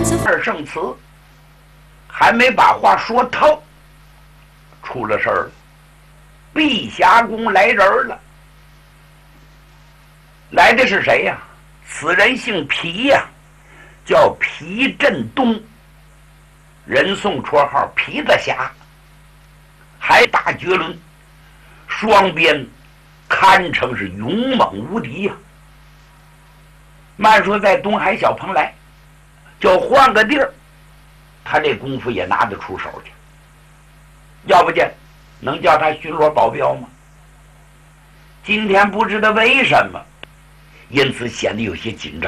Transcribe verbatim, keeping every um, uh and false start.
二圣祠还没把话说透，出了事儿了。碧霞宫来人了，来的是谁呀？此人姓皮呀，叫皮振东，人送绰号皮子侠，还打绝伦，双鞭堪称是勇猛无敌呀。慢说在东海小蓬莱，就换个地儿，他这功夫也拿得出手去。要不见能叫他巡逻保镖吗？今天不知道为什么，因此显得有些紧张。